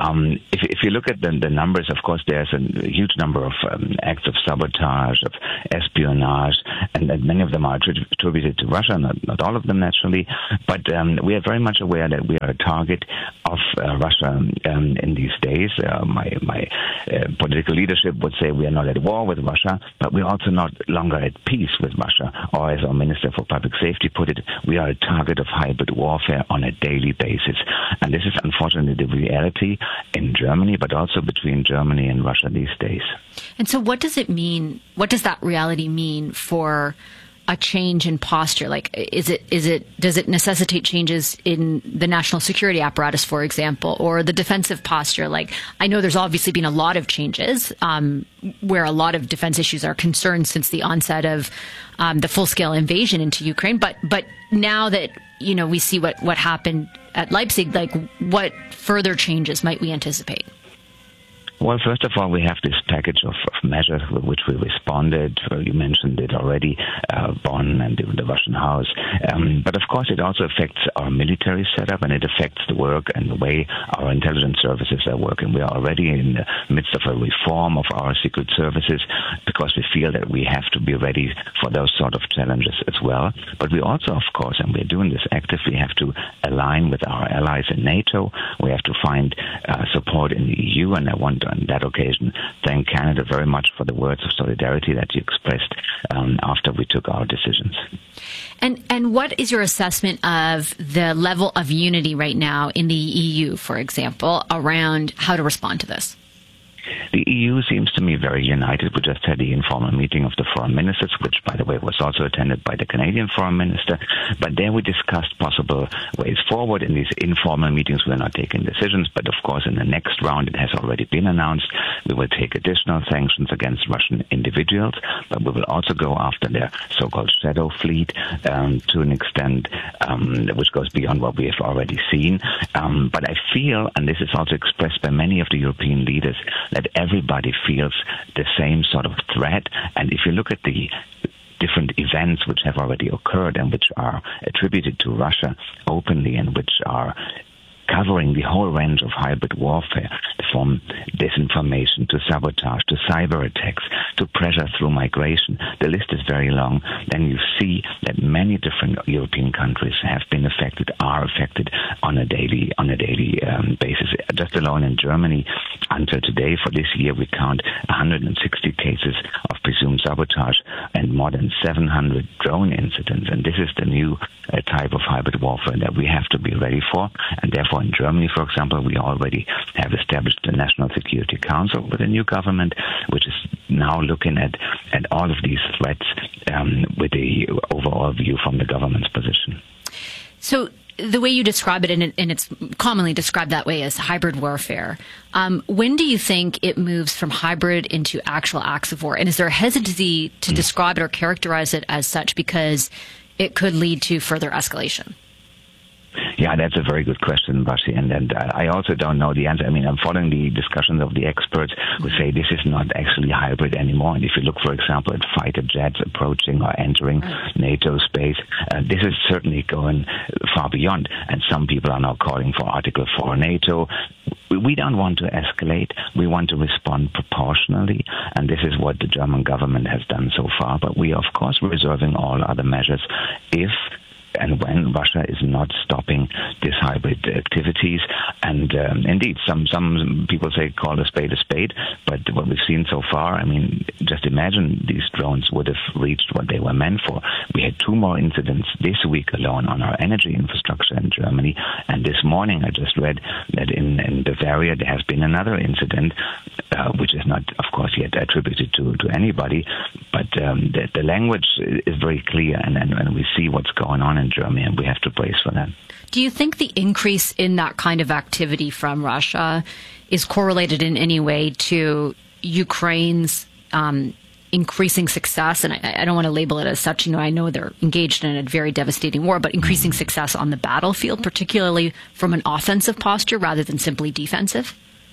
If you look at the numbers, of course, there's a huge number of acts of sabotage, of espionage, and many of them are attributed to Russia, not all of them, naturally, but we are very much aware that we are a target of Russia in these days. My political leadership would say we are not at war with Russia, but we're also not longer at peace with Russia. Or as our Minister for Public Safety put it, we are a target of hybrid warfare on a daily basis. And this is unfortunately the reality in Germany, but also between Germany and Russia these days. And so what does it mean? What does that reality mean for a change in posture? Like, does it necessitate changes in the national security apparatus, for example, or the defensive posture? Like, I know there's obviously been a lot of changes where a lot of defense issues are concerned since the onset of the full-scale invasion into Ukraine. But now that we see what happened at Leipzig, like, what further changes might we anticipate? Well, first of all, we have this package of measures with which we responded. You mentioned it already, Bonn and the Russian House. But of course, it also affects our military setup, and it affects the work and the way our intelligence services are working. We are already in the midst of a reform of our secret services because we feel that we have to be ready for those sort of challenges as well. But we also, of course, and we're doing this actively, have to align with our allies in NATO. We have to find support in the EU, and I want on that occasion thank Canada very much for the words of solidarity that you expressed after we took our decisions. And what is your assessment of the level of unity right now in the EU, for example, around how to respond to this? The EU seems to me very united. We just had the informal meeting of the foreign ministers, which, by the way, was also attended by the Canadian foreign minister. But there we discussed possible ways forward. In these informal meetings, we're not taking decisions. But, of course, in the next round, it has already been announced, we will take additional sanctions against Russian individuals. But we will also go after their so-called shadow fleet to an extent which goes beyond what we have already seen. But I feel, and this is also expressed by many of the European leaders, that everybody feels the same sort of threat. And if you look at the different events which have already occurred and which are attributed to Russia openly and which are covering the whole range of hybrid warfare, from disinformation to sabotage to cyber attacks to pressure through migration. The list is very long. Then you see that many different European countries have been affected, are affected on a daily basis. Just alone in Germany, until today, for this year, we count 160 cases of presumed sabotage and more than 700 drone incidents. And this is the new type of hybrid warfare that we have to be ready for. And therefore, in Germany, for example, we already have established the National Security Council with a new government, which is now looking at all of these threats with the overall view from the government's position. So the way you describe it, and it's commonly described that way as hybrid warfare, when do you think it moves from hybrid into actual acts of war? And is there a hesitancy to describe it or characterize it as such because it could lead to further escalation? Yeah, that's a very good question, Bashi. And I also don't know the answer. I mean, I'm following the discussions of the experts who say this is not actually hybrid anymore. And if you look, for example, at fighter jets approaching or entering NATO space, this is certainly going far beyond. And some people are now calling for Article 4 NATO. We don't want to escalate. We want to respond proportionally. And this is what the German government has done so far. But we are, of course, reserving all other measures if and when Russia is not stopping these hybrid activities. And indeed, some people say call a spade, but what we've seen so far, I mean, just imagine these drones would have reached what they were meant for. We had 2 more incidents this week alone on our energy infrastructure in Germany, and this morning I just read that in Bavaria there has been another incident, which is not, of course, yet attributed to anybody, but the language is very clear, and we see what's going on in Germany, and we have to brace for that. Do you think the increase in that kind of activity from Russia is correlated in any way to Ukraine's increasing success? And I don't want to label it as such. You know, I know they're engaged in a very devastating war, but increasing success on the battlefield, particularly from an offensive posture rather than simply defensive?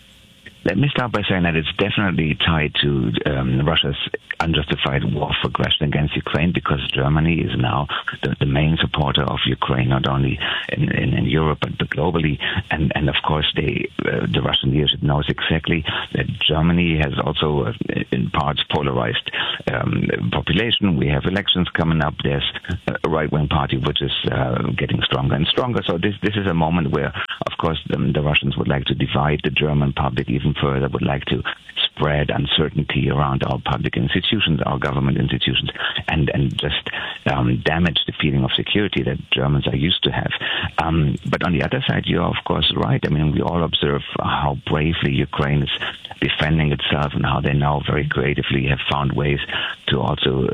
Let me start by saying that it's definitely tied to Russia's unjustified war of aggression against Ukraine, because Germany is now the main supporter of Ukraine, not only in Europe but globally. And of course, the Russian leadership knows exactly that Germany has also, in parts, polarized population. We have elections coming up. There's a right-wing party which is getting stronger and stronger. So this is a moment where, of course, the Russians would like to divide the German public even further, would like to spread uncertainty around our public institutions, our government institutions, and just damage the feeling of security that Germans are used to have. But on the other side, you're of course right. I mean, we all observe how bravely Ukraine is defending itself and how they now very creatively have found ways to also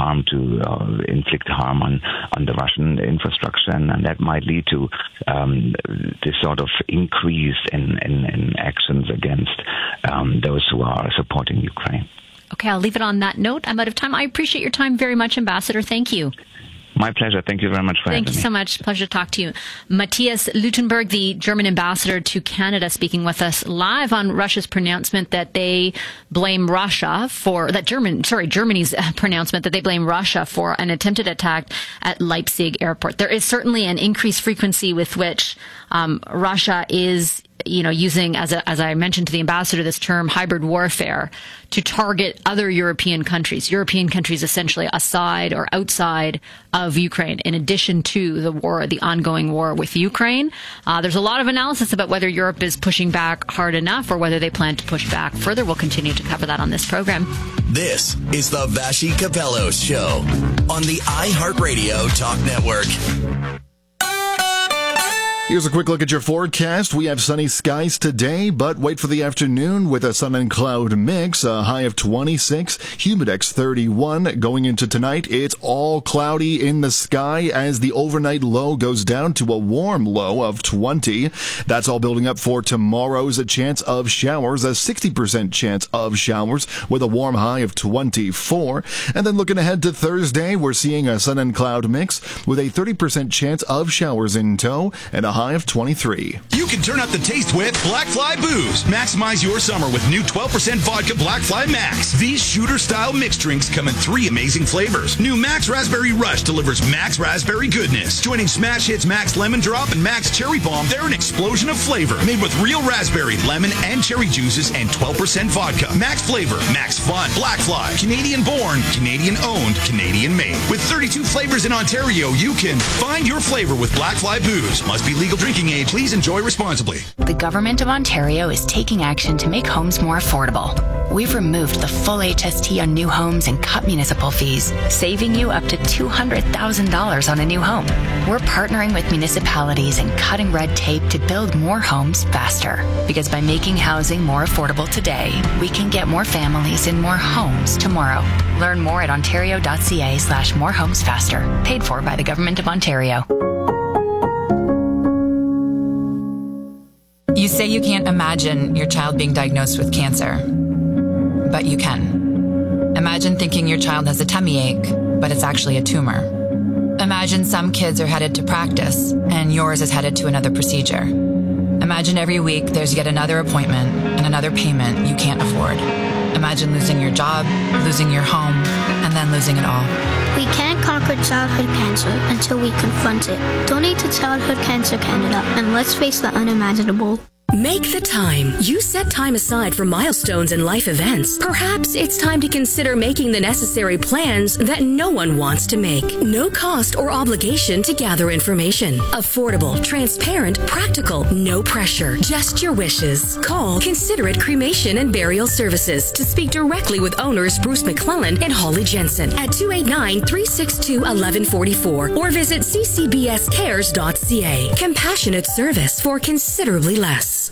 inflict harm on the Russian infrastructure, and that might lead to this sort of increase in actions against those who are supporting Ukraine. Okay, I'll leave it on that note. I'm out of time. I appreciate your time very much, Ambassador. Thank you. My pleasure. Thank you very much for having me. Thank you so much. Pleasure to talk to you. Matthias Luttenberg, the German ambassador to Canada, speaking with us live on Russia's pronouncement that they blame Russia for Germany's pronouncement that they blame Russia for an attempted attack at Leipzig airport. There is certainly an increased frequency with which Russia is using, as I mentioned to the ambassador, this term hybrid warfare to target other European countries essentially aside or outside of Ukraine, in addition to the ongoing war with Ukraine. There's a lot of analysis about whether Europe is pushing back hard enough or whether they plan to push back further. We'll continue to cover that on this program. This is the Vassy Capello Show on the iHeartRadio Talk Network. Here's a quick look at your forecast. We have sunny skies today, but wait for the afternoon with a sun and cloud mix, a high of 26, humidex 31. Going into tonight, it's all cloudy in the sky as the overnight low goes down to a warm low of 20. That's all building up for tomorrow's chance of showers, a 60% chance of showers with a warm high of 24. And then looking ahead to Thursday, we're seeing a sun and cloud mix with a 30% chance of showers in tow and a high of 23. You can turn up the taste with Black Fly Booze. Maximize your summer with new 12% vodka Black Fly Max. These shooter-style mixed drinks come in 3 amazing flavors. New Max Raspberry Rush delivers Max Raspberry goodness. Joining smash hits Max Lemon Drop and Max Cherry Bomb, they're an explosion of flavor. Made with real raspberry, lemon, and cherry juices and 12% vodka. Max flavor, Max fun. Black Fly, Canadian born, Canadian owned, Canadian made. With 32 flavors in Ontario, you can find your flavor with Black Fly Booze. Must be legal drinking age. Please enjoy responsibly. The Government of Ontario is taking action to make homes more affordable. We've removed the full HST on new homes and cut municipal fees, saving you up to $200,000 on a new home. We're partnering with municipalities and cutting red tape to build more homes faster. Because by making housing more affordable today, we can get more families in more homes tomorrow. Learn more at ontario.ca/morehomesfaster. Paid for by the Government of Ontario. You say you can't imagine your child being diagnosed with cancer, but you can. Imagine thinking your child has a tummy ache, but it's actually a tumor. Imagine some kids are headed to practice and yours is headed to another procedure. Imagine every week there's yet another appointment and another payment you can't afford. Imagine losing your job, losing your home, and then losing it all. We can't conquer childhood cancer until we confront it. Donate to Childhood Cancer Canada and let's face the unimaginable. Make the time. You set time aside for milestones and life events. Perhaps it's time to consider making the necessary plans that no one wants to make. No cost or obligation to gather information. Affordable, transparent, practical, no pressure. Just your wishes. Call Considerate Cremation and Burial Services to speak directly with owners Bruce McClellan and Holly Jensen at 289-362-1144 or visit ccbscares.ca. Compassionate service for considerably less.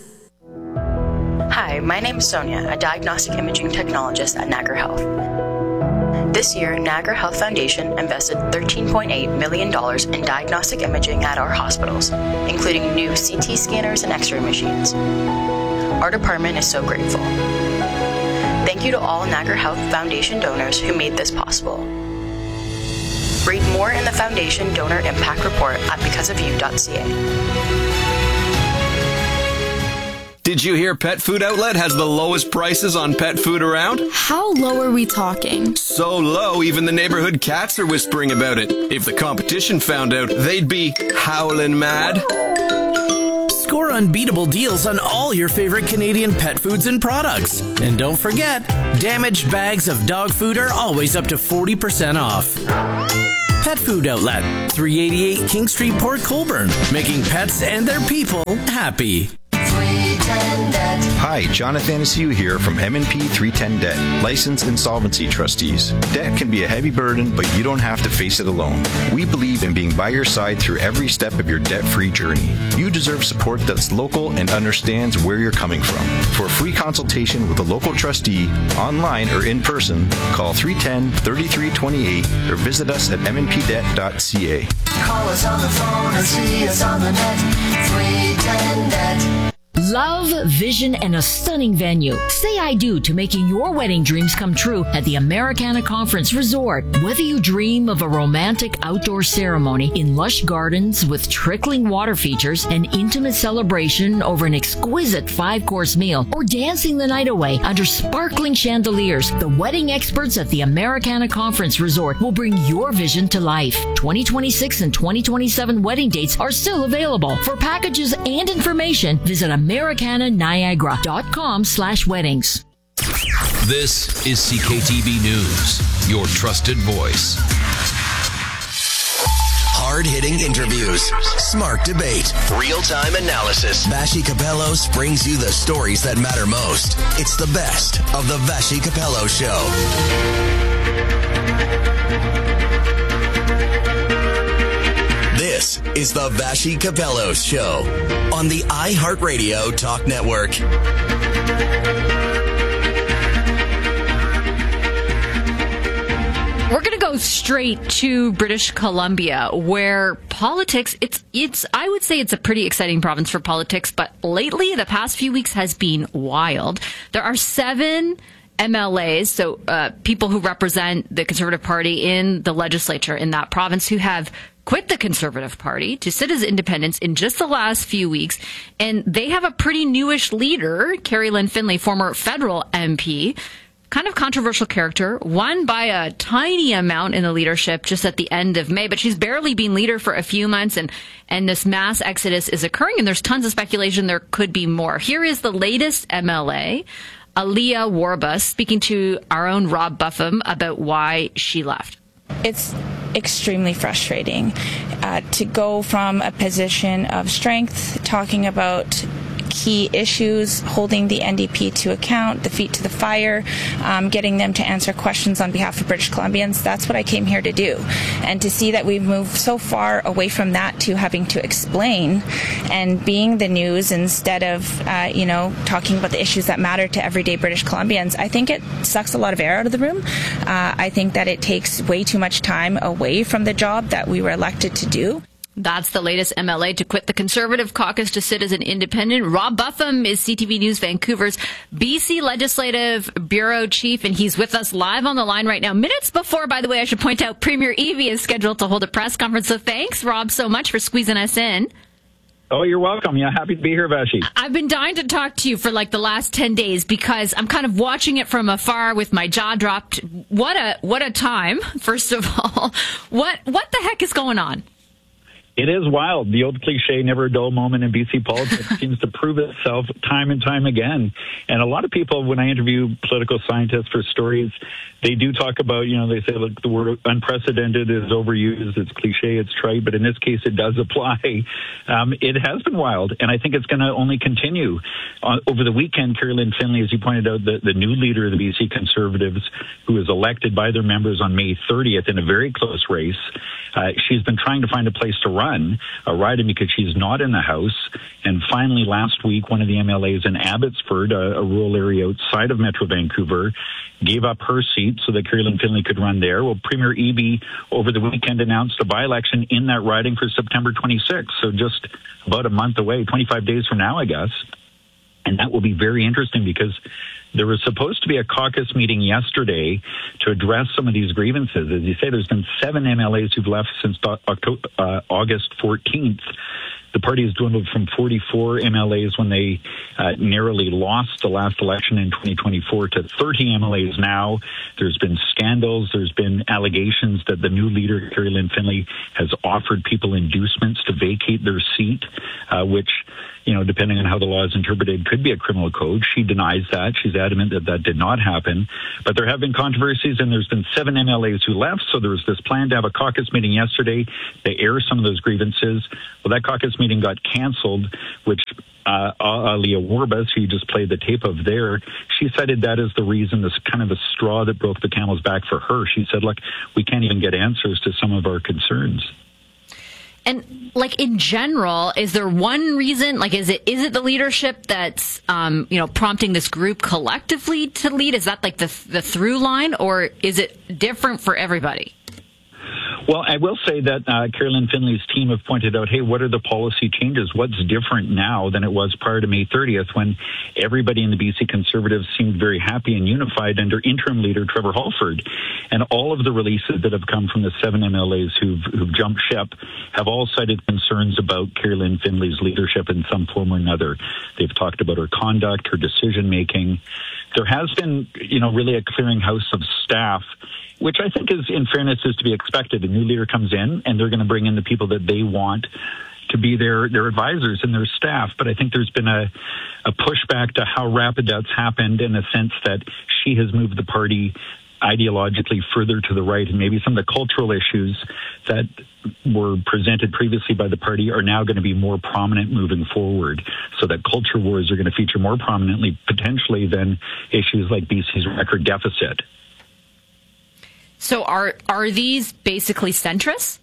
Hi, my name is Sonia, a diagnostic imaging technologist at Niagara Health. This year, Niagara Health Foundation invested $13.8 million in diagnostic imaging at our hospitals, including new CT scanners and X-ray machines. Our department is so grateful. Thank you to all Niagara Health Foundation donors who made this possible. Read more in the Foundation Donor Impact Report at becauseofyou.ca. Did you hear Pet Food Outlet has the lowest prices on pet food around? How low are we talking? So low, even the neighborhood cats are whispering about it. If the competition found out, they'd be howling mad. Score unbeatable deals on all your favorite Canadian pet foods and products. And don't forget, damaged bags of dog food are always up to 40% off. Pet Food Outlet, 388 King Street, Port Colborne, making pets and their people happy. Hi, Jonathan Anastasia here from M&P 310 Debt, licensed insolvency trustees. Debt can be a heavy burden, but you don't have to face it alone. We believe in being by your side through every step of your debt-free journey. You deserve support that's local and understands where you're coming from. For a free consultation with a local trustee, online or in person, call 310-3328 or visit us at mnpdebt.ca. Call us on the phone or see us on the net. 310 Debt. Love, vision, and a stunning venue. Say I do to making your wedding dreams come true at the Americana Conference Resort. Whether you dream of a romantic outdoor ceremony in lush gardens with trickling water features, an intimate celebration over an exquisite 5-course meal, or dancing the night away under sparkling chandeliers, the wedding experts at the Americana Conference Resort will bring your vision to life. 2026 and 2027 wedding dates are still available. For packages and information, visit AmericanaNiagara.com/weddings. This is CKTB News, your trusted voice. Hard-hitting interviews, smart debate, real-time analysis. Vassy Kapelos brings you the stories that matter most. It's the best of the Vassy Kapelos Show. This is the Vassy Kapelos Show on the iHeartRadio Talk Network. We're going to go straight to British Columbia, where politics, it's I would say it's a pretty exciting province for politics, but lately, the past few weeks has been wild. There are 7 MLAs, so people who represent the Conservative Party in the legislature in that province, who have quit the Conservative Party to sit as independents in just the last few weeks. And they have a pretty newish leader, Carrie Lynn Finlay, former federal MP, kind of controversial character, won by a tiny amount in the leadership just at the end of May, but she's barely been leader for a few months, and this mass exodus is occurring, and there's tons of speculation there could be more. Here is the latest MLA, Aaliyah Warbus, speaking to our own Rob Buffum about why she left. It's extremely frustrating to go from a position of strength, talking about key issues, holding the NDP to account, the feet to the fire, getting them to answer questions on behalf of British Columbians. That's what I came here to do. And to see that we've moved so far away from that to having to explain and being the news instead of, talking about the issues that matter to everyday British Columbians, I think it sucks a lot of air out of the room. I think that it takes way too much time away from the job that we were elected to do. That's the latest MLA to quit the Conservative caucus to sit as an independent. Rob Buffum is CTV News Vancouver's BC Legislative Bureau Chief, and he's with us live on the line right now. Minutes before, by the way, I should point out, Premier Eby is scheduled to hold a press conference. So thanks, Rob, so much for squeezing us in. Oh, you're welcome. Yeah, happy to be here, Vashi. I've been dying to talk to you for like the last 10 days because I'm kind of watching it from afar with my jaw dropped. What a time, first of all. What the heck is going on? It is wild. The old cliche, never a dull moment in BC politics, seems to prove itself time and time again. And a lot of people, when I interview political scientists for stories, they do talk about, they say, look, the word unprecedented is overused. It's cliche, it's trite, but in this case, it does apply. It has been wild, and I think it's going to only continue. Over the weekend, Carolyn Finley, as you pointed out, the new leader of the BC Conservatives, who was elected by their members on May 30th in a very close race, she's been trying to find a place to run a riding because she's not in the House. And finally, last week, one of the MLAs in Abbotsford, a rural area outside of Metro Vancouver, gave up her seat so that Carolyn Finley could run there. Well, Premier Eby over the weekend announced a by-election in that riding for September 26th, so just about a month away, 25 days from now, I guess. And that will be very interesting because there was supposed to be a caucus meeting yesterday to address some of these grievances. As you say, there's been 7 MLAs who've left since August 14th. The party has dwindled from 44 MLAs when they narrowly lost the last election in 2024 to 30 MLAs now. There's been scandals. There's been allegations that the new leader, Carolyn Finley, has offered people inducements to vacate their seat, which, depending on how the law is interpreted, could be a criminal code. She denies that. She's adamant that that did not happen. But there have been controversies, and there's been 7 MLAs who left, so there was this plan to have a caucus meeting yesterday to air some of those grievances. Well, that caucus meeting got canceled, which Alia Warbas, who you just played the tape of there, she cited that as the reason, this kind of a straw that broke the camel's back for her. She said, look, we can't even get answers to some of our concerns. And in general, is there one reason? Is it the leadership that's prompting this group collectively to lead? Is that the through line, or is it different for everybody? Well, I will say that Carolyn Finley's team have pointed out, hey, what are the policy changes? What's different now than it was prior to May 30th when everybody in the BC Conservatives seemed very happy and unified under interim leader Trevor Halford? And all of the releases that have come from the 7 MLAs who've jumped ship have all cited concerns about Carolyn Finley's leadership in some form or another. They've talked about her conduct, her decision-making. There has been, really a clearinghouse of staff, which I think is, in fairness, is to be expected. A new leader comes in, and they're going to bring in the people that they want to be their advisors and their staff. But I think there's been a pushback to how rapid that's happened, in the sense that she has moved the party ideologically further to the right, and maybe some of the cultural issues that were presented previously by the party are now going to be more prominent moving forward, so that culture wars are going to feature more prominently, potentially, than issues like BC's record deficit. So are these basically centrists?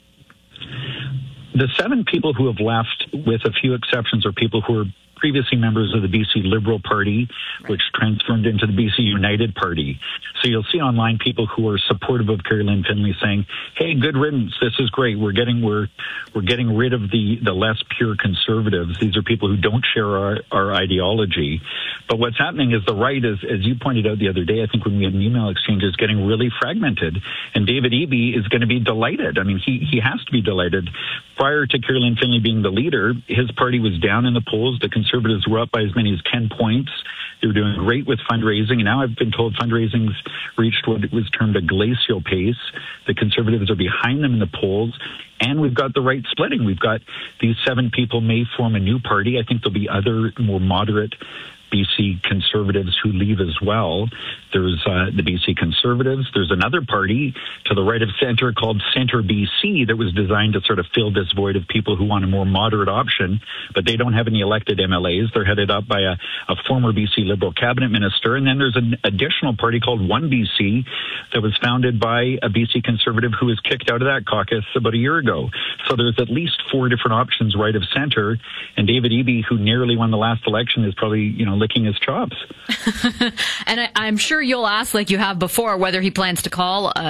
The 7 people who have left, with a few exceptions, are people who are previously members of the BC Liberal Party, which transformed into the BC United Party. So you'll see online people who are supportive of Carolyn Finley saying, hey, good riddance, this is great. We're getting rid of the less pure conservatives. These are people who don't share our ideology. But what's happening is the right, as you pointed out the other day, I think when we had an email exchange, is getting really fragmented. And David Eby is going to be delighted. I mean, he has to be delighted. Prior to Carolyn Finley being the leader, his party was down in the polls. The Conservatives were up by as many as 10 points. They were doing great with fundraising. And now I've been told fundraising's reached what was termed a glacial pace. The Conservatives are behind them in the polls. And we've got the right splitting. We've got these 7 people may form a new party. I think there'll be other more moderate BC Conservatives who leave as well. There's the BC Conservatives. There's another party to the right of centre called Centre BC that was designed to sort of fill this void of people who want a more moderate option, but they don't have any elected MLAs. They're headed up by a former BC Liberal cabinet minister. And then there's an additional party called One BC that was founded by a BC Conservative who was kicked out of that caucus about a year ago. So there's at least 4 different options right of centre. And David Eby, who nearly won the last election, is probably, licking his chops. And I'm sure you'll ask, like you have before, whether he plans to call an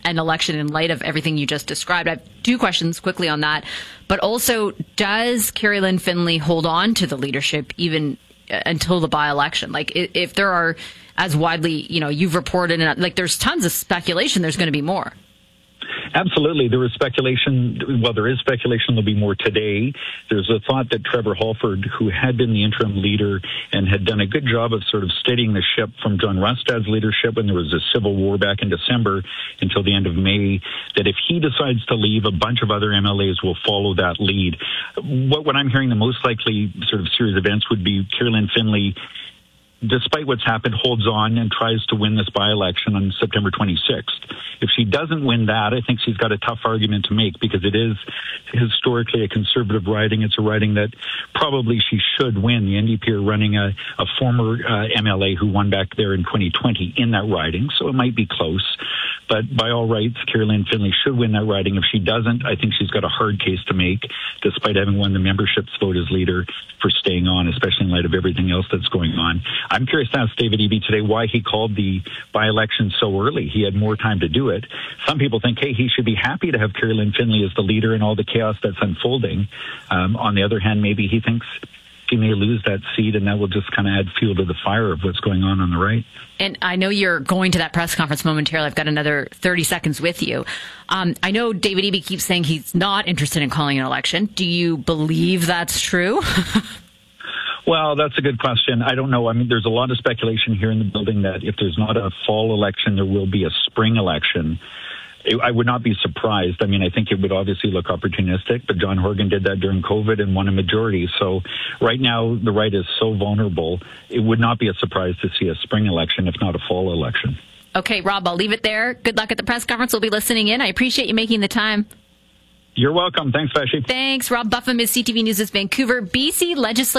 an election in light of everything you just described. I have two questions quickly on that. But also, does Kerry-Lynne Finley hold on to the leadership even until the by-election? Like, if there are, as widely, you've reported, and like there's tons of speculation, there's going to be more. Absolutely. There was speculation. Well, there is speculation there'll be more today. There's a thought that Trevor Holford, who had been the interim leader and had done a good job of sort of steadying the ship from John Rustad's leadership when there was a civil war back in December until the end of May, that if he decides to leave, a bunch of other MLAs will follow that lead. What I'm hearing the most likely sort of series of events would be Kerry-Lynne Finley, despite what's happened, holds on and tries to win this by-election on September 26th. If she doesn't win that, I think she's got a tough argument to make because it is historically a conservative riding. It's a riding that probably she should win. The NDP are running a former MLA who won back there in 2020 in that riding, so it might be close. But by all rights, Kerry-Lynne Finley should win that riding. If she doesn't, I think she's got a hard case to make, despite having won the membership's vote as leader, for staying on, especially in light of everything else that's going on. I'm curious to ask David Eby today why he called the by-election so early. He had more time to do it. Some people think, hey, he should be happy to have Kerry-Lynne Finley as the leader in all the chaos that's unfolding. On the other hand, maybe he thinks he may lose that seat, and that will just kind of add fuel to the fire of what's going on the right. And I know you're going to that press conference momentarily. I've got another 30 seconds with you. I know David Eby keeps saying he's not interested in calling an election. Do you believe that's true? Well, that's a good question. I don't know. I mean, there's a lot of speculation here in the building that if there's not a fall election, there will be a spring election. I would not be surprised. I mean, I think it would obviously look opportunistic, but John Horgan did that during COVID and won a majority. So right now, the right is so vulnerable, it would not be a surprise to see a spring election, if not a fall election. Okay, Rob, I'll leave it there. Good luck at the press conference. We'll be listening in. I appreciate you making the time. You're welcome. Thanks, Vashi. Thanks. Rob Buffum is CTV News' Vancouver, BC legislator.